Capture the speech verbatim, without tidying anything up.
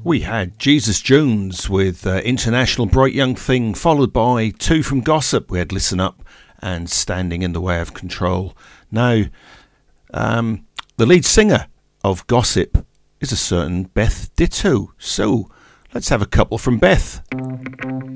We had Jesus Jones with uh, International Bright Young Thing, followed by two from Gossip. We had Listen Up and Standing in the Way of Control. Now, um, the lead singer of Gossip is a certain Beth Ditto. So let's have a couple from Beth.